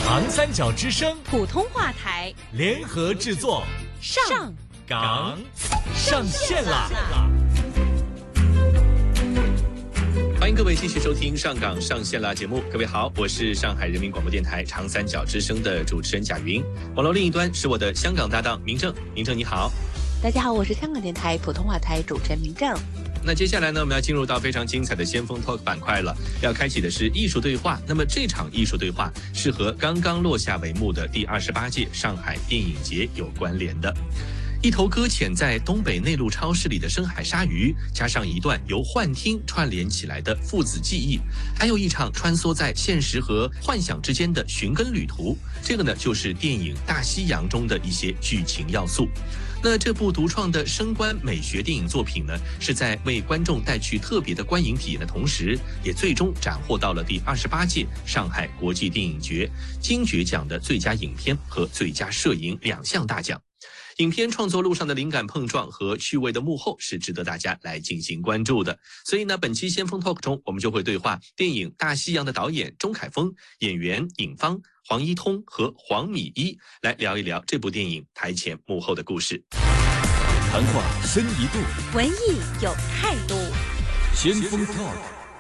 长三角之声普通话台联合制作， 上岗上线啦！ 欢迎各位继续收听上岗上线啦节目。各位好，我是上海人民广播电台长三角之声的主持人贾云。网络另一端是我的香港搭档明正，明正你好。 大家好，我是香港电台普通话台主持人明正。 那接下来呢，我们要进入到非常精彩的先锋 talk 板块了，要开启的是艺术对话。那么这场艺术对话是和刚刚落下帷幕的第28届上海电影节有关联的。一头搁浅在东北内陆超市里的深海鲨鱼，加上一段由幻听串联起来的父子记忆，还有一场穿梭在现实和幻想之间的寻根旅途，这个呢就是电影《大西洋》中的一些剧情要素。那这部独创的声观美学电影作品呢，是在为观众带去特别的观影体验的同时，也最终斩获到了第28届上海国际电影节金爵奖的最佳影片和最佳摄影2项大奖。影片创作路上的灵感碰撞和趣味的幕后是值得大家来进行关注的。所以呢，本期先锋 talk 中，我们就会对话电影《大西洋》的导演钟凯峰、演员尹芳、黄一通和黄米一，来聊一聊这部电影台前幕后的故事。 谈话深一度， 文艺有态度， 先锋 talk。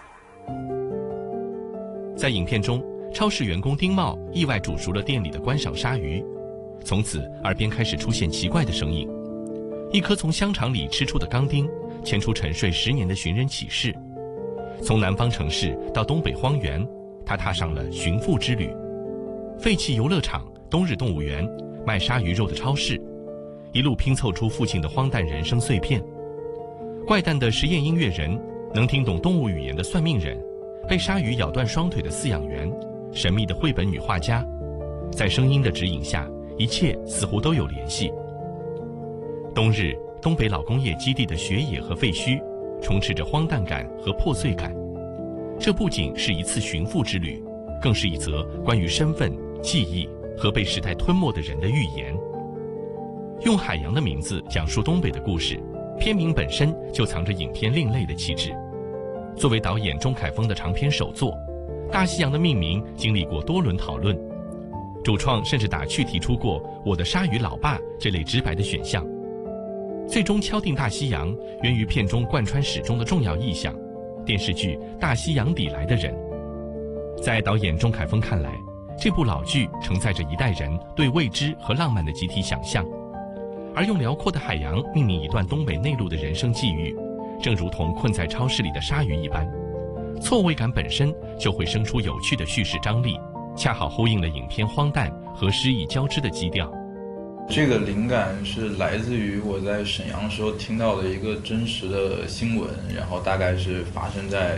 在影片中，超市员工丁茂意外煮熟了店里的观赏鲨鱼，从此耳边开始出现奇怪的声音。一颗从香肠里吃出的钢钉，牵出沉睡10年的寻人启事。从南方城市到东北荒原，他踏上了寻父之旅。废弃游乐场、冬日动物园、卖鲨鱼肉的超市，一路拼凑出父亲的荒诞人生碎片。怪诞的实验音乐人，能听懂动物语言的算命人，被鲨鱼咬断双腿的饲养员，神秘的绘本女画家，在声音的指引下，一切似乎都有联系。冬日，东北老工业基地的雪野和废墟，充斥着荒诞感和破碎感。这不仅是一次寻父之旅，更是一则关于身份、记忆和被时代吞没的人的预言。用海洋的名字讲述东北的故事，片名本身就藏着影片另类的气质。作为导演钟凯峰的长篇首作，《大西洋》的命名经历过多轮讨论，主创甚至打趣提出过“我的鲨鱼老爸”这类直白的选项。最终敲定大西洋源于片中贯穿始终的重要意象，电视剧《大西洋底来的人》。在导演钟凯峰看来，这部老剧承载着一代人对未知和浪漫的集体想象，而用辽阔的海洋命名一段东北内陆的人生际遇，正如同困在超市里的鲨鱼一般，错位感本身就会生出有趣的叙事张力，恰好呼应了影片荒诞和诗意交织的基调。 这个灵感是来自于我在沈阳的时候听到的一个真实的新闻，然后大概是发生在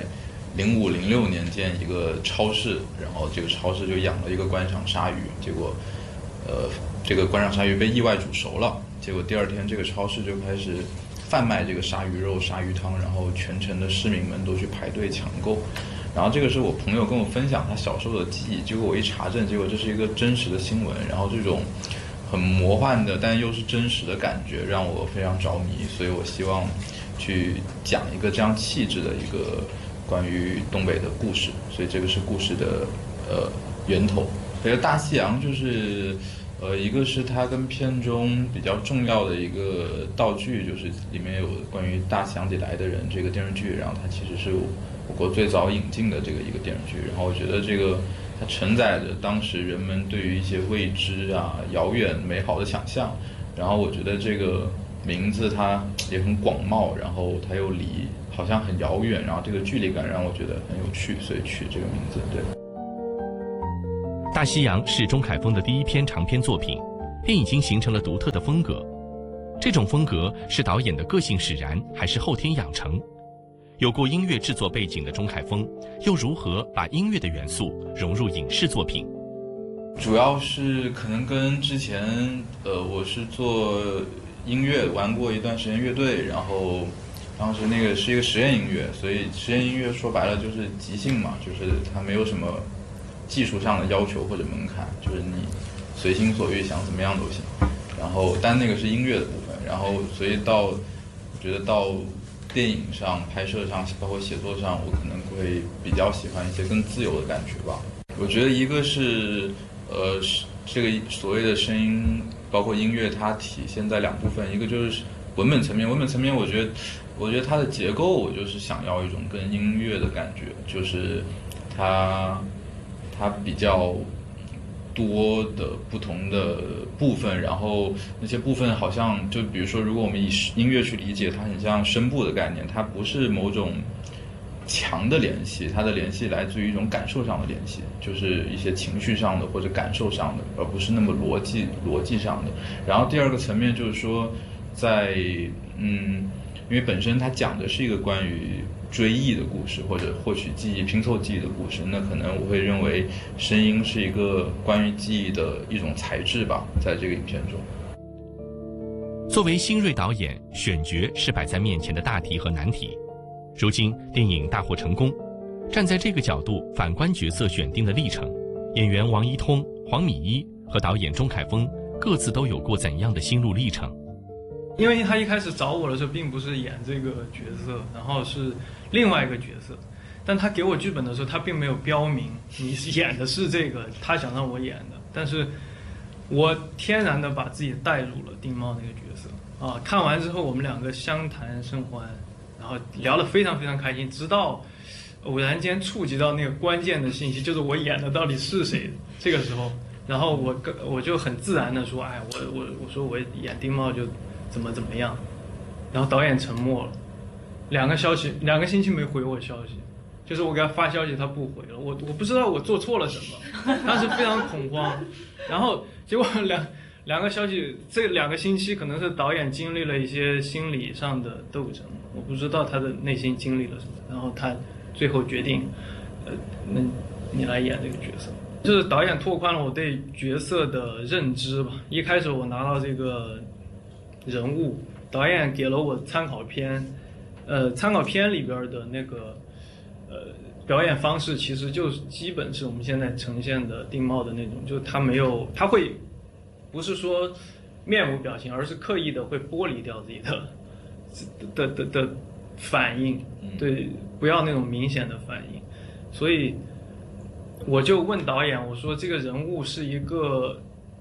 05、06年间一个超市，然后这个超市就养了一个观赏鲨鱼，结果这个观赏鲨鱼被意外煮熟了，结果第二天这个超市就开始贩卖这个鲨鱼肉、鲨鱼汤，然后全城的市民们都去排队抢购。然后这个是我朋友跟我分享他小时候的记忆，结果我一查证，结果这是一个真实的新闻，然后这种很魔幻的但又是真实的感觉让我非常着迷，所以我希望去讲一个这样气质的一个关于东北的故事，所以这个是故事的源头。这个大西洋就是一个是它跟片中比较重要的一个道具，就是里面有关于大西洋底来的人这个电视剧，然后它其实是我国最早引进的这个一个电视剧，然后我觉得这个它承载着当时人们对于一些未知啊、遥远美好的想象，然后我觉得这个名字它也很广袤，然后它又离好像很遥远，然后这个距离感让我觉得很有趣，所以取这个名字。对， 大西洋是钟凯峰的第一篇长篇作品，便已经形成了独特的风格。这种风格是导演的个性使然，还是后天养成？有过音乐制作背景的钟凯峰，又如何把音乐的元素融入影视作品？ 主要是可能跟之前我是做音乐，玩过一段时间乐队，然后当时那个是一个实验音乐，所以实验音乐说白了就是即兴嘛，就是它没有什么技术上的要求或者门槛，就是你随心所欲想怎么样都行。然后但那个是音乐的部分，然后所以我觉得到电影上、拍摄上，包括写作上，我可能会比较喜欢一些更自由的感觉吧。我觉得一个是这个所谓的声音包括音乐，它体现在2部分，一个就是文本层面，我觉得它的结构，我就是想要一种跟音乐的感觉，就是它比较多的不同的部分，然后那些部分好像就比如说，如果我们以音乐去理解，它很像声部的概念，它不是某种强的联系，它的联系来自于一种感受上的联系，就是一些情绪上的或者感受上的，而不是那么逻辑上的。然后第二个层面就是说，在因为本身它讲的是一个关于追忆的故事，或者获取记忆、拼凑记忆的故事，那可能我会认为声音是一个关于记忆的一种材质吧，在这个影片中。 作为新锐导演，选角是摆在面前的大题和难题。如今电影大获成功，站在这个角度反观角色选定的历程，演员王一通、黄米一和导演钟凯峰各自都有过怎样的心路历程？ 因为他一开始找我的时候并不是演这个角色，然后是另外一个角色，但他给我剧本的时候他并没有标明你演的是这个他想让我演的，但是我天然的把自己带入了丁茂那个角色啊。看完之后我们2个相谈甚欢，然后聊得非常非常开心，直到偶然间触及到那个关键的信息，就是我演的到底是谁。这个时候，然后我就很自然的说，哎，我说我演丁茂就怎么样，然后导演沉默了，2个星期没回我消息，就是我给他发消息他不回了，我不知道我做错了什么，当时非常恐慌，然后结果两个消息，这2个星期可能是导演经历了一些心理上的斗争，我不知道他的内心经历了什么，然后他最后决定，那你来演这个角色，就是导演拓宽了我对角色的认知吧。一开始我拿到这个人物，导演给了我参考片，参考片里边的那个表演方式，其实就基本是我们现在呈现的丁茂的那种，就他会不是说面无表情，而是刻意的会剥离掉自己的反应，对，不要那种明显的反应。所以我就问导演，我说这个人物是一个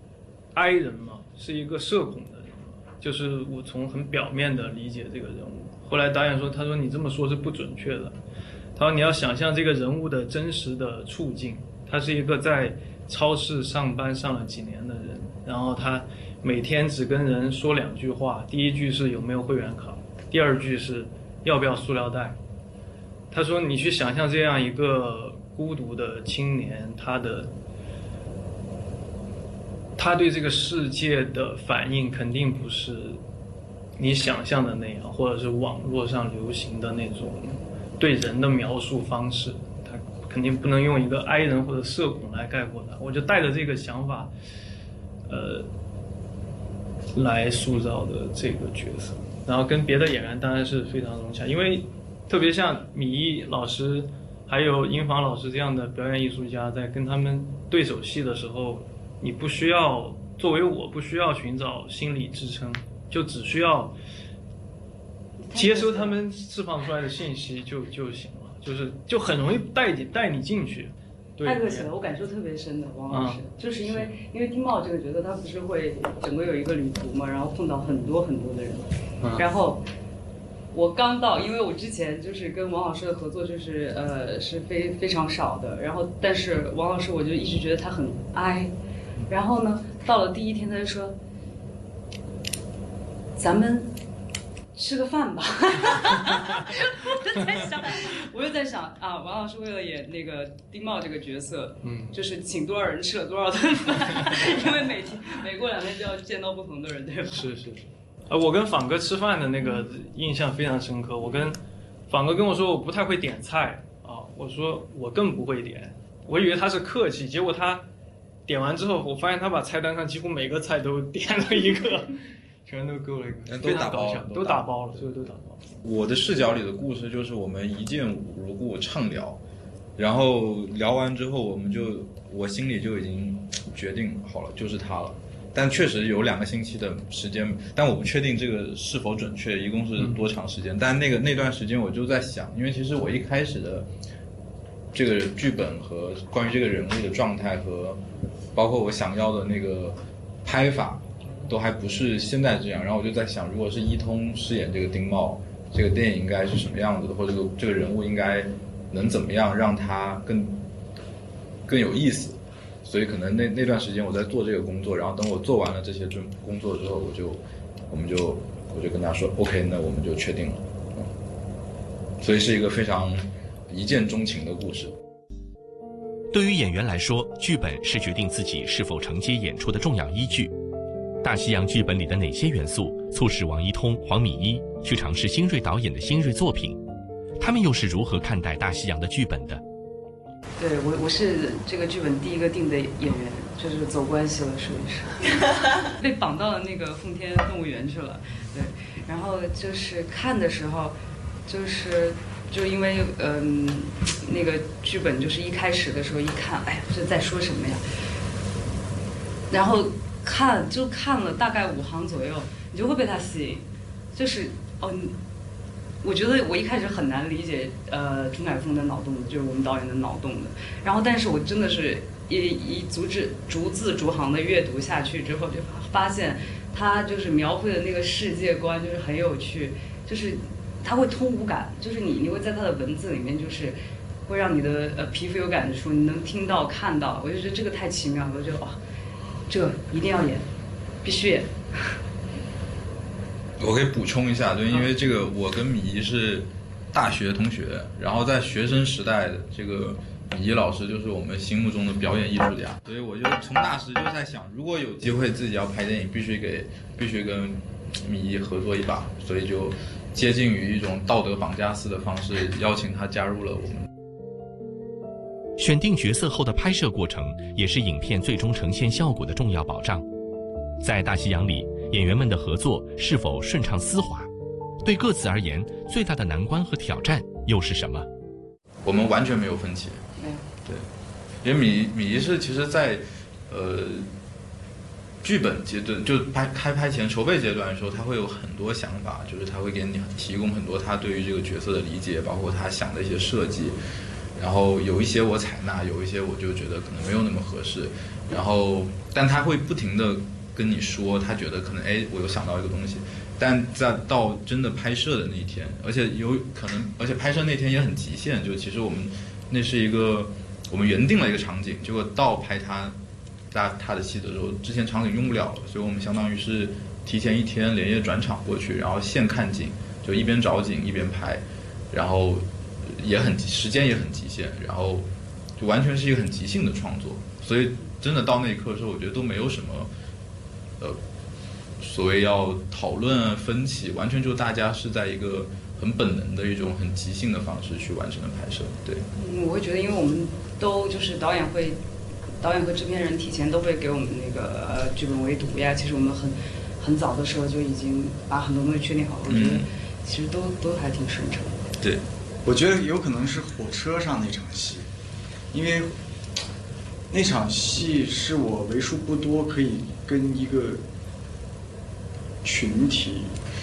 I 人吗？是一个社恐的人吗？就是我从很表面的理解这个人物。后来导演说，他说你这么说是不准确的，他说你要想象这个人物的真实的处境，他是一个在超市上班上了几年的人，然后他每天只跟人说2句话，第一句是有没有会员卡，第2句是要不要塑料袋。他说你去想象这样一个孤独的青年，他对这个世界的反应肯定不是你想象的那样，或者是网络上流行的那种对人的描述方式，他肯定不能用一个 I 人或者社恐来概括他。我就带着这个想法来塑造的这个角色，然后跟别的演员当然是非常融洽，因为特别像米一老师还有殷房老师这样的表演艺术家，在跟他们对手戏的时候，你不需要，作为我不需要寻找心理支撑，就只需要接收他们释放出来的信息就行了，就很容易带你进去。 太可惜了，我感受特别深的王老师，就是因为丁茂这个角色，他不是会整个有一个旅途嘛，然后碰到很多很多的人，然后我刚到，因为我之前就是跟王老师的合作就是是非常少的，然后但是王老师我就一直觉得他很哀，然后呢到了第1天他就说咱们吃个饭吧。我就在想啊，王老师为了演那个丁茂这个角色，就是请多少人吃了多少顿饭，因为每过2天就要见到不同的人，对吧？是。我跟仿哥吃饭的那个印象非常深刻。我跟仿哥跟我说我不太会点菜啊，我说我更不会点，我以为他是客气，结果他点完之后，我发现他把菜单上几乎每个菜都点了一个。全都够了一个，都打包了，都打包了，所有都打包了。 我的视角里的故事就是我们一见如故，畅聊，然后聊完之后，我心里就已经决定好了，就是他了。但确实有2个星期的时间，但我不确定这个是否准确，一共是多长时间。但那段时间我就在想，因为其实我一开始的这个剧本和关于这个人物的状态和包括我想要的那个拍法，都还不是现在这样。然后我就在想，如果是伊通饰演这个丁茂，这个电影应该是什么样子的，或者这个人物应该能怎么样让他更有意思。所以可能那段时间我在做这个工作，然后等我做完了这些工作之后，我就跟他说 OK， 那我们就确定了。所以是一个非常一见钟情的故事。 对于演员来说，剧本是决定自己是否承接演出的重要依据。大西洋剧本里的哪些元素促使王一通、黄米一去尝试新锐导演的新锐作品？他们又是如何看待大西洋的剧本的？ 对，我是这个剧本第一个定的演员，就是走关系了，属于是被绑到了那个奉天动物园去了。对，然后就是看的时候，就因为那个剧本就是一开始的时候一看，哎呀，这在说什么呀？然后看了大概5行左右，你就会被他吸引，就是我觉得我一开始很难理解钟凯峰的脑洞，就是我们导演的脑洞的。然后，但是我真的是逐字逐行的阅读下去之后，就发现他就是描绘的那个世界观就是很有趣，就是他会通无感，就是你会在他的文字里面就是会让你的皮肤有感触，你能听到看到，我就觉得这个太奇妙了，我就觉得哇，这一定要演，必须演。 我可以补充一下，就因为这个，我跟米一是大学同学，然后在学生时代的这个米一老师就是我们心目中的表演艺术家，所以我就从那时就在想，如果有机会自己要拍电影，必须跟米一合作一把，所以就接近于一种道德绑架式的方式，邀请他加入了我们。 选定角色后的拍摄过程，也是影片最终呈现效果的重要保障。在大西洋里，演员们的合作是否顺畅丝滑？对各自而言，最大的难关和挑战又是什么？ 我们完全没有分歧。对，因为米一是其实在剧本阶段，就开拍前筹备阶段的时候，他会有很多想法，就是他会给你提供很多他对于这个角色的理解，包括他想的一些设计。然后有一些我采纳，有一些我就觉得可能没有那么合适。然后，但他会不停地跟你说，他觉得可能我有想到一个东西，但到真的拍摄的那一天，而且拍摄那天也很极限，就其实那是一个我们原定了一个场景，结果到拍他的戏的时候，之前场景用不了了，所以我们相当于是提前1天连夜转场过去，然后现看景，就一边找景一边拍，然后时间也很极限，然后就完全是一个很即兴的创作，所以真的到那一刻的时候，我觉得都没有什么所谓要讨论啊分歧，完全就大家是在一个很本能的一种很即兴的方式去完成的拍摄。对， 我会觉得，因为我们都就是导演和制片人提前都会给我们那个剧本围读呀，其实我们很早的时候就已经把很多东西确定好了，我觉得其实都还挺顺畅的。 对， 我觉得有可能是火车上那场戏，因为那场戏是我为数不多可以跟一个群体，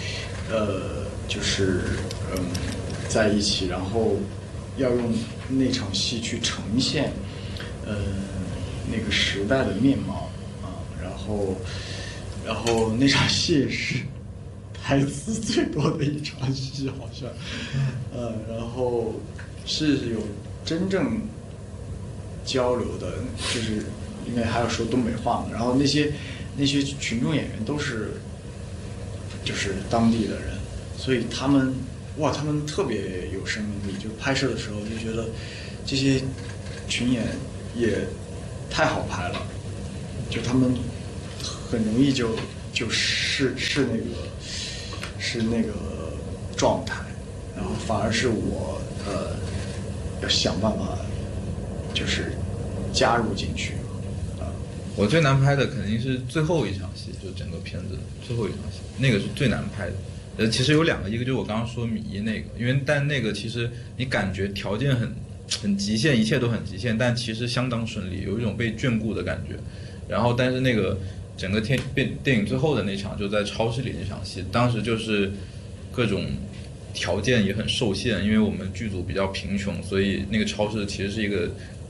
在一起，然后要用那场戏去呈现，那个时代的面貌啊，然后那场戏是台词最多的一场戏，好像，然后是有真正交流的，就是因为还要说东北话嘛，然后那些群众演员都是就是当地的人，所以他们特别有生命力，就拍摄的时候就觉得这些群演也太好拍了，就他们很容易就是那个状态，然后反而是我要想办法就是加入进去啊。 我最难拍的肯定是最后一场戏，就整个片子最后一场戏，那个是最难拍的。其实有2个，一个就是我刚刚说米一那个，但那个其实你感觉条件很极限，一切都很极限，但其实相当顺利，有一种被眷顾的感觉。然后但是那个整个电影最后的那场，就在超市里那场戏，当时就是各种条件也很受限，因为我们剧组比较贫穷，所以那个超市其实是一个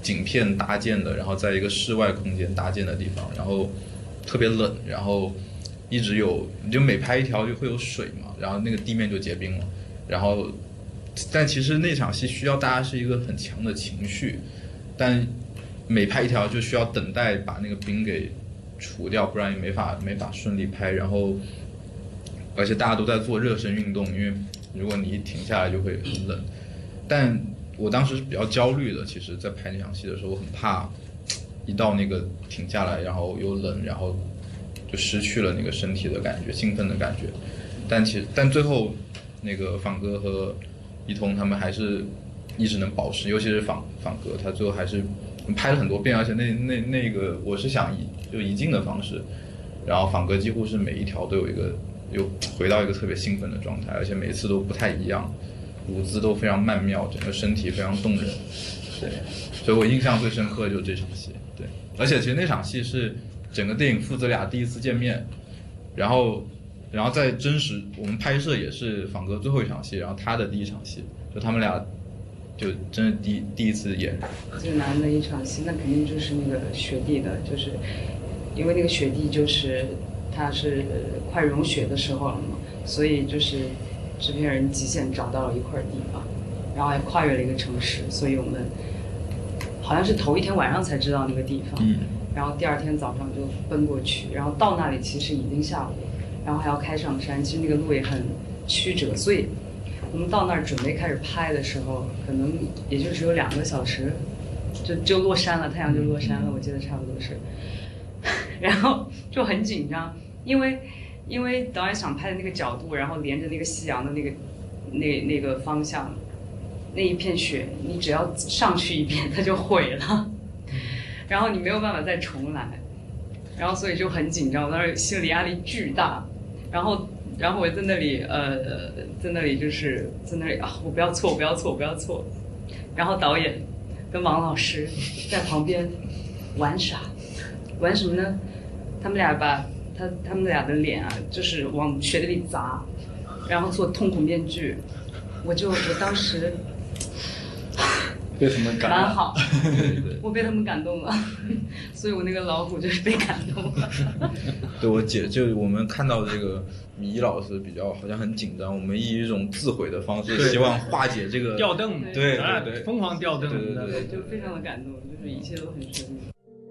景片搭建的，然后在一个室外空间搭建的地方，然后特别冷，然后一直有，你就每拍一条就会有水嘛，然后那个地面就结冰了，然后但其实那场戏需要大家是一个很强的情绪，但每拍一条就需要等待把那个冰给除掉，不然也没法顺利拍。然后而且大家都在做热身运动，因为如果你一停下来就会很冷。但我当时是比较焦虑的，其实在拍那场戏的时候，我很怕一到那个停下来，然后又冷，然后就失去了那个身体的感觉，兴奋的感觉。但最后那个仿哥和一通他们还是一直能保持，尤其是仿哥，他最后还是拍了很多遍，而且那个我是想就一镜的方式，然后仿哥几乎是每一条都有回到一个特别兴奋的状态，而且每次都不太一样，舞姿都非常曼妙，整个身体非常动人。对，所以我印象最深刻的就是这场戏。对，而且其实那场戏是整个电影父子俩第一次见面，然后在真实我们拍摄也是仿哥最后一场戏，然后他的第一场戏，就他们俩就真是第一次演。 最难的一场戏，那肯定就是那个雪地的，就是因为那个雪地就是它是快融雪的时候了嘛，所以就是制片人极限找到了一块地方，然后还跨越了一个城市，所以我们好像是头一天晚上才知道那个地方，然后第二天早上就奔过去，然后到那里其实已经下午，然后还要开上山，其实那个路也很曲折，所以我们到那儿准备开始拍的时候，可能也就只有2个小时，就落山了，太阳就落山了，我记得差不多是，然后就很紧张，因为导演想拍的那个角度，然后连着那个夕阳的那个方向，那一片雪，你只要上去一遍它就毁了，然后你没有办法再重来，然后所以就很紧张，我当时心理压力巨大，然后我在那里就是在那里啊，我不要错，然后导演跟王老师在旁边玩啥，玩什么呢？他们俩把他们俩的脸啊，就是往雪地里砸，然后做痛苦面具，我当时被他们感动， 蛮好，我被他们感动了，所以我那个老虎就是被感动了。 对，就我们看到这个米老师比较好像很紧张，我们以一种自毁的方式，希望化解这个吊凳， 对， 疯狂吊凳， 对，就非常的感动，就是一切都很顺利。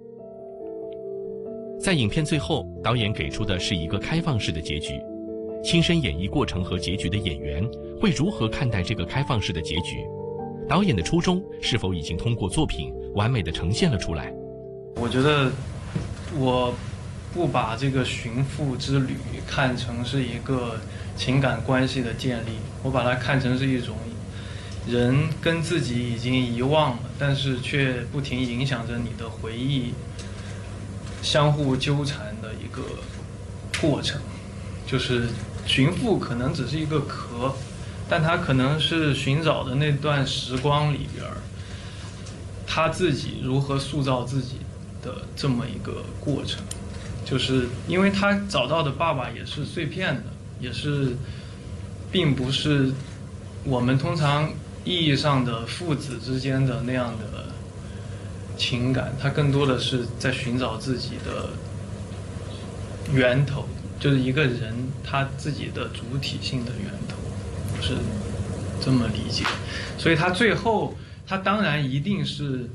在影片最后，导演给出的是一个开放式的结局。亲身演绎过程和结局的演员会如何看待这个开放式的结局？导演的初衷是否已经通过作品完美的呈现了出来？ 我觉得我不把这个寻父之旅看成是一个情感关系的建立，我把它看成是一种人跟自己已经遗忘了，但是却不停影响着你的回忆，相互纠缠的一个过程。就是寻父可能只是一个壳，但他可能是寻找的那段时光里边他自己如何塑造自己的这么一个过程。就是因为他找到的爸爸也是碎片的，也是并不是我们通常意义上的父子之间的那样的情感，他更多的是在寻找自己的源头，就是一个人他自己的主体性的源头，我是这么理解。所以他最后他当然一定是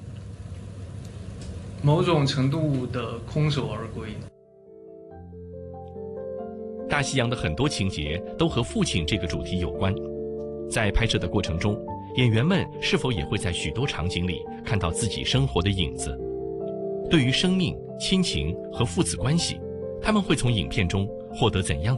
某种程度的空手而归。 大西洋的很多情节都和父亲这个主题有关。在拍摄的过程中，演员们是否也会在许多场景里看到自己生活的影子？对于生命、亲情和父子关系，他们会从影片中获得怎样的